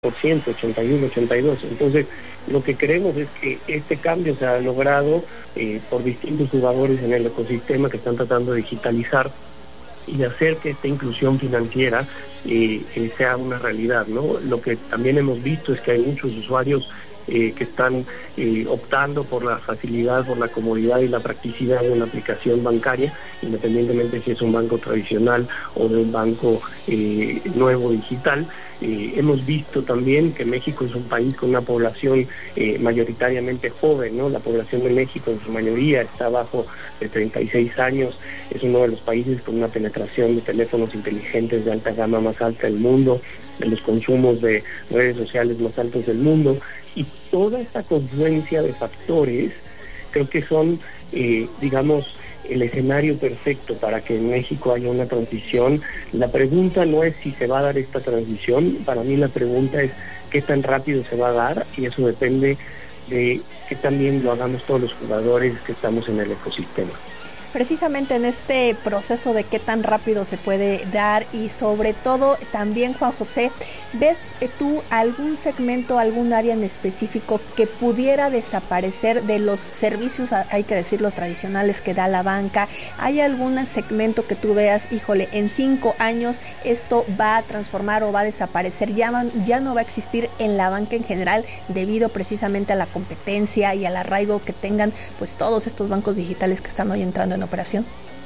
81, 82. Entonces, lo que queremos es que este cambio se ha logrado por distintos jugadores en el ecosistema que están tratando de digitalizar y de hacer que esta inclusión financiera sea una realidad, ¿no? Lo que también hemos visto es que hay muchos usuarios que están optando por la facilidad, por la comodidad y la practicidad de una aplicación bancaria, independientemente si es un banco tradicional o de un banco nuevo digital. Hemos visto también que México es un país con una población mayoritariamente joven, ¿no? La población de México en su mayoría está abajo de 36 años, es uno de los países con una penetración de teléfonos inteligentes de alta gama más alta del mundo, de los consumos de redes sociales más altos del mundo, y toda esta confluencia de factores creo que son, digamos, el escenario perfecto para que en México haya una transición. La pregunta no es si se va a dar esta transición, para mí la pregunta es qué tan rápido se va a dar, y eso depende de que también lo hagamos todos los jugadores que estamos en el ecosistema. Precisamente en este proceso de qué tan rápido se puede dar, y sobre todo también, Juan José, ¿ves tú algún segmento, algún área en específico que pudiera desaparecer de los servicios, hay que decir, los tradicionales que da la banca? ¿Hay algún segmento que tú veas, híjole, en 5 años esto va a transformar o va a desaparecer, ya no va a existir en la banca en general, debido precisamente a la competencia y al arraigo que tengan pues todos estos bancos digitales que están hoy entrando en operación?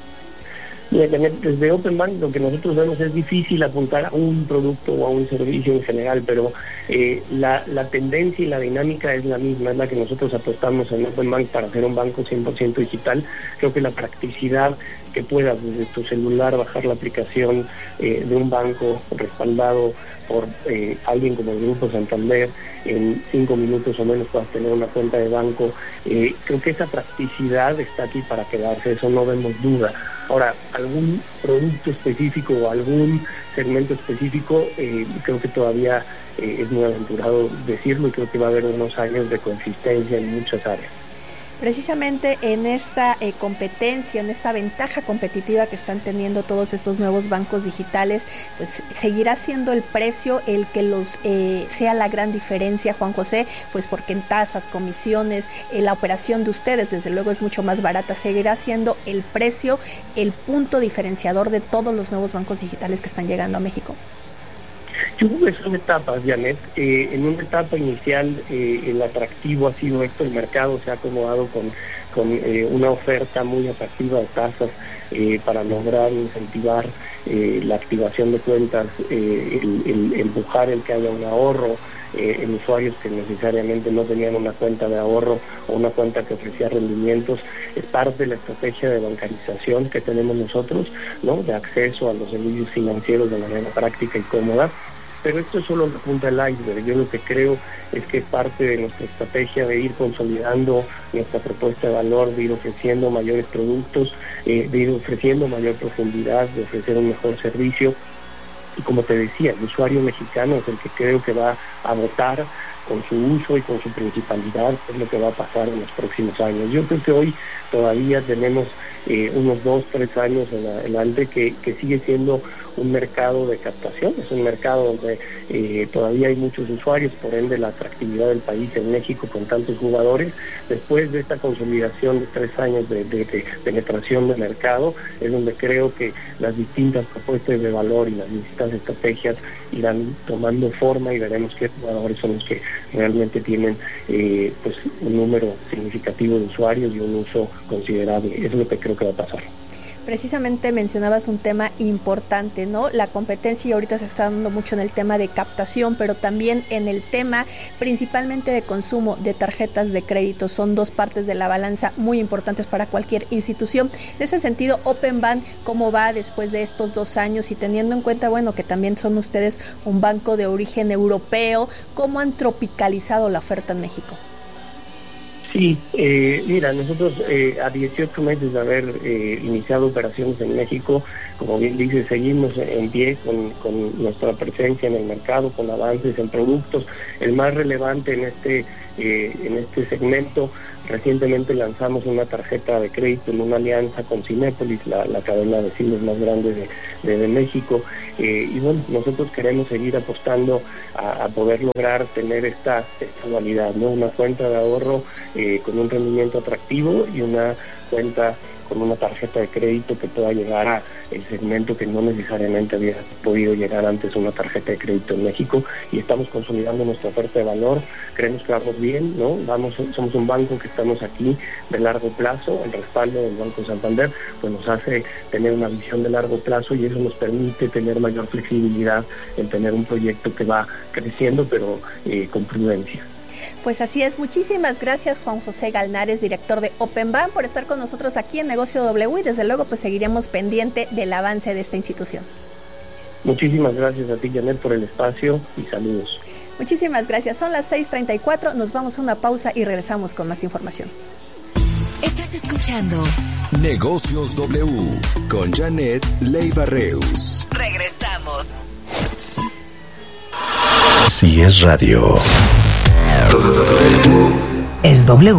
Desde Open Bank lo que nosotros vemos es difícil apuntar a un producto o a un servicio en general, pero la tendencia y la dinámica es la misma, es la que nosotros apostamos en Open Bank para hacer un banco 100% digital. Creo que la practicidad que puedas desde tu celular bajar la aplicación de un banco respaldado por alguien como el Grupo Santander, en 5 minutos o menos puedas tener una cuenta de banco. Creo que esa practicidad está aquí para quedarse, eso no vemos duda. Ahora, algún producto específico o algún segmento específico, creo que todavía es muy aventurado decirlo, y creo que va a haber unos años de consistencia en muchas áreas. Precisamente en esta competencia, en esta ventaja competitiva que están teniendo todos estos nuevos bancos digitales, pues seguirá siendo el precio el que los sea la gran diferencia, Juan José, pues porque en tasas, comisiones, la operación de ustedes desde luego es mucho más barata. ¿Seguirá siendo el precio el punto diferenciador de todos los nuevos bancos digitales que están llegando a México? Yo creo que son etapas, Janet. En una etapa inicial el atractivo ha sido esto, el mercado se ha acomodado con una oferta muy atractiva de tasas para lograr incentivar la activación de cuentas, el empujar el que haya un ahorro en usuarios que necesariamente no tenían una cuenta de ahorro o una cuenta que ofrecía rendimientos. Es parte de la estrategia de bancarización que tenemos nosotros, ¿no? De acceso a los servicios financieros de manera práctica y cómoda. Pero esto es solo la punta del iceberg. Yo lo que creo es que es parte de nuestra estrategia de ir consolidando nuestra propuesta de valor, de ir ofreciendo mayores productos, de ir ofreciendo mayor profundidad, de ofrecer un mejor servicio. Y como te decía, el usuario mexicano es el que creo que va a votar con su uso y con su principalidad, es lo que va a pasar en los próximos años. Yo creo que hoy todavía tenemos unos 2-3 años en adelante que sigue siendo un mercado de captación, es un mercado donde todavía hay muchos usuarios, por ende la atractividad del país en México con tantos jugadores. Después de esta consolidación de 3 años de penetración de mercado, es donde creo que las distintas propuestas de valor y las distintas estrategias irán tomando forma, y veremos qué jugadores son los que realmente tienen pues un número significativo de usuarios y un uso considerable. Eso es lo que creo que va a pasar. Precisamente mencionabas un tema importante, ¿no? La competencia, y ahorita se está dando mucho en el tema de captación, pero también en el tema principalmente de consumo de tarjetas de crédito. Son dos partes de la balanza muy importantes para cualquier institución. En ese sentido, Open Bank, ¿cómo va después de estos 2 años? Y teniendo en cuenta, bueno, que también son ustedes un banco de origen europeo, ¿cómo han tropicalizado la oferta en México? Sí, mira, nosotros a 18 meses de haber iniciado operaciones en México, como bien dices, seguimos en pie con nuestra presencia en el mercado, con avances en productos. El más relevante en este en este segmento. Recientemente lanzamos una tarjeta de crédito en una alianza con Cinépolis, la cadena de cines más grande de México, y bueno, nosotros queremos seguir apostando a poder lograr tener esta dualidad, ¿no? Una cuenta de ahorro con un rendimiento atractivo y una cuenta con una tarjeta de crédito que pueda llegar a el segmento que no necesariamente había podido llegar antes una tarjeta de crédito en México, y estamos consolidando nuestra oferta de valor. Creemos que vamos bien, ¿no? Somos un banco que estamos aquí de largo plazo. El respaldo del Banco Santander pues nos hace tener una visión de largo plazo, y eso nos permite tener mayor flexibilidad en tener un proyecto que va creciendo, pero con prudencia. Pues así es. Muchísimas gracias, Juan José Galnares, director de Openbank, por estar con nosotros aquí en Negocio W, y desde luego pues seguiremos pendiente del avance de esta institución. Muchísimas gracias a ti, Janet, por el espacio, y saludos. Muchísimas gracias. Son las 6:34, nos vamos a una pausa y regresamos con más información. Estás escuchando Negocios W con Janet Leiva Reus. Regresamos. Si es radio, es W.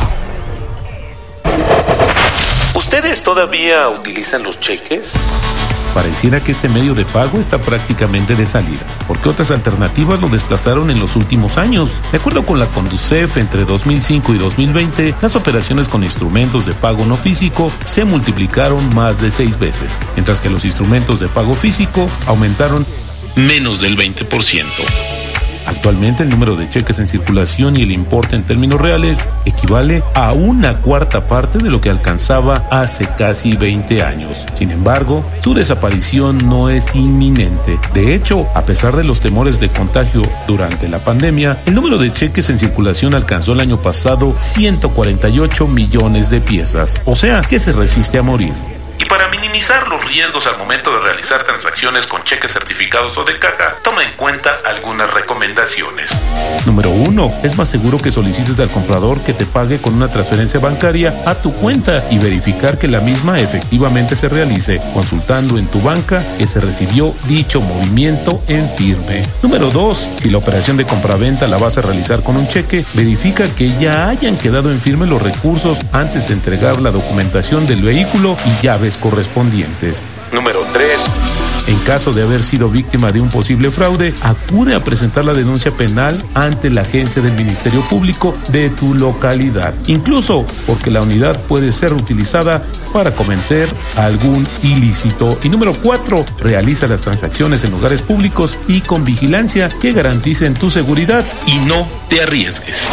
¿Ustedes todavía utilizan los cheques? Pareciera que este medio de pago está prácticamente de salida, porque otras alternativas lo desplazaron en los últimos años. De acuerdo con la Conducef, entre 2005 y 2020, las operaciones con instrumentos de pago no físico se multiplicaron más de 6 veces, mientras que los instrumentos de pago físico aumentaron menos del 20%. Actualmente el número de cheques en circulación y el importe en términos reales equivale a 1/4 parte de lo que alcanzaba hace casi 20 años. Sin embargo, su desaparición no es inminente. De hecho, a pesar de los temores de contagio durante la pandemia, el número de cheques en circulación alcanzó el año pasado 148 millones de piezas, o sea, que se resiste a morir. Y para minimizar los riesgos al momento de realizar transacciones con cheques certificados o de caja, toma en cuenta algunas recomendaciones. Número 1. Es más seguro que solicites al comprador que te pague con una transferencia bancaria a tu cuenta y verificar que la misma efectivamente se realice, consultando en tu banca que se recibió dicho movimiento en firme. Número 2. Si la operación de compraventa la vas a realizar con un cheque, verifica que ya hayan quedado en firme los recursos antes de entregar la documentación del vehículo y llaves correspondientes. Número 3. En caso de haber sido víctima de un posible fraude, acude a presentar la denuncia penal ante la agencia del Ministerio Público de tu localidad, incluso porque la unidad puede ser utilizada para cometer algún ilícito. Y número 4, realiza las transacciones en lugares públicos y con vigilancia que garanticen tu seguridad y no te arriesgues.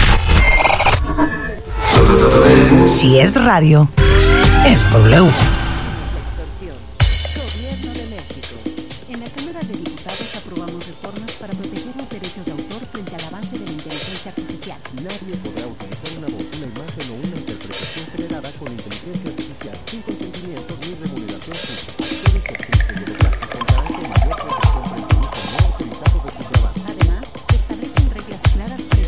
Si es radio, es W. nadie podrá utilizar una voz, una imagen o una interpretación generada con inteligencia